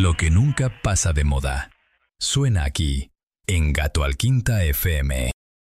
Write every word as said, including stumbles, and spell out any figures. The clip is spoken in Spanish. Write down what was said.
Lo que nunca pasa de moda. Suena aquí, en Gato Alquinta F M.